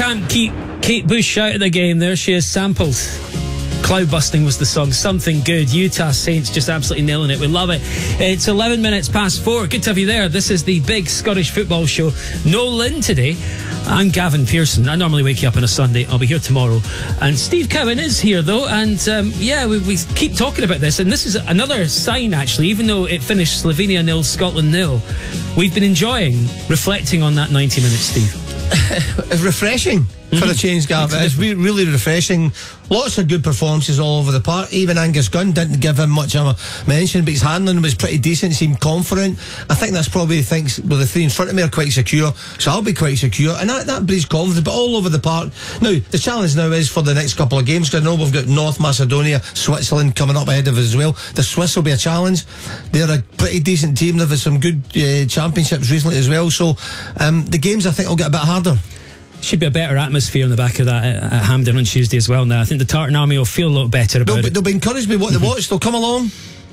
Can't keep Kate Bush out of the game. There she is, sampled. Cloud Busting was the song. Something good. Utah Saints just absolutely nailing it. We love it. It's 11 minutes past 4. Good to have you there. This is the Big Scottish Football Show. No Lynn today. I'm Gavin Pearson. I normally wake you up on a Sunday. I'll be here tomorrow. And Steve Cowan is here, though. And we keep talking about this. And this is another sign, actually. Even though it finished Slovenia 0, Scotland 0, we've been enjoying reflecting on that 90 minutes, Steve. It's refreshing for a change, Gav. It's really refreshing. Lots of good performances all over the park. Even Angus Gunn didn't give him much of a mention, but his handling was pretty decent. Seemed confident. I think that's probably thinks the three in front of me are quite secure, so I'll be quite secure, and that breeds confidence. But all over the park. Now the challenge now is for the next couple of games, because I know we've got North Macedonia, Switzerland coming up ahead of us as well. The Swiss will be a challenge. They're a pretty decent team. They've had some good championships recently as well. So the games I think will get a bit harder. Should be a better atmosphere on the back of that at Hampden on Tuesday as well now. I think the Tartan Army will feel a lot better about it. They'll be encouraged by what they watch. They'll come along.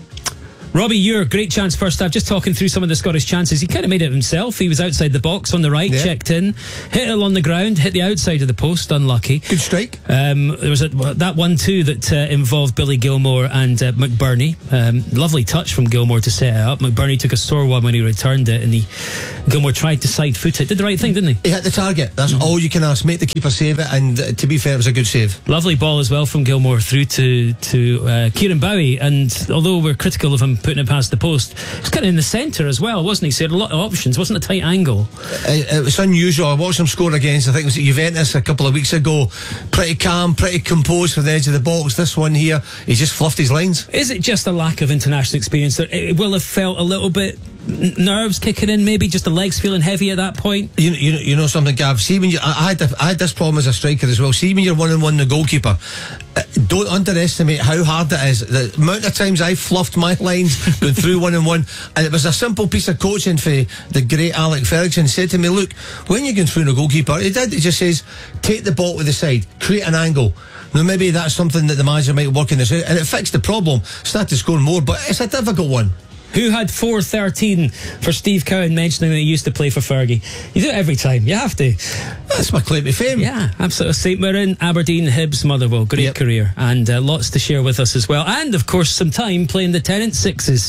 Robbie Ure, great chance first half. Just talking through some of the Scottish chances. He kind of made it himself. He was outside the box on the right, checked in, hit it along the ground, hit the outside of the post, unlucky. Good strike. There was that 1-2 that involved Billy Gilmore and McBurney. Lovely touch from Gilmore to set it up. McBurney took a sore one when he returned it, and Gilmore tried to side foot it. Did the right thing, didn't he? He hit the target. That's all you can ask. Make the keeper save it, and to be fair, it was a good save. Lovely ball as well from Gilmore through to Kieran Bowie, and although we're critical of him putting it past the post, it's kind of in the centre as well, wasn't he? So he had a lot of options. Wasn't a tight angle. It was unusual. I watched him score against, I think it was at Juventus a couple of weeks ago. Pretty calm, pretty composed for the edge of the box. This one here, he just fluffed his lines. Is it just a lack of international experience that it will have felt a little bit nerves kicking in, maybe just the legs feeling heavy at that point? You know something, Gav. See, when I had this problem as a striker as well. See, when you're 1-on-1 the goalkeeper, don't underestimate how hard it is. The amount of times I fluffed my lines going through 1-on-1, and it was a simple piece of coaching for the great Alec Ferguson. Said to me, look, when you're going through the goalkeeper, he just says, take the ball to the side, create an angle. Now maybe that's something that the manager might work in this out, and it fixed the problem. Started scoring more, but it's a difficult one. Who had 4-13 for Steve Cowan mentioning that he used to play for Fergie? You do it every time. You have to. That's my claim to fame. Yeah, absolutely. St Mirren, Aberdeen, Hibs, Motherwell. Great career. And lots to share with us as well. And, of course, some time playing the Tennant Sixes.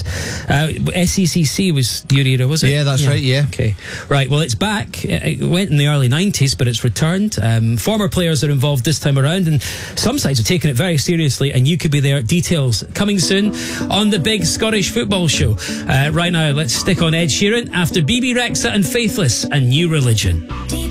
SECC was your era, was it? Yeah, that's right, yeah. Okay. Right, well, it's back. It went in the early 90s, but it's returned. Former players are involved this time around, and some sides are taking it very seriously, and you could be there. Details coming soon on the Big Scottish Football Show. Right now, let's stick on Ed Sheeran after BB Rexa and Faithless, A New Religion.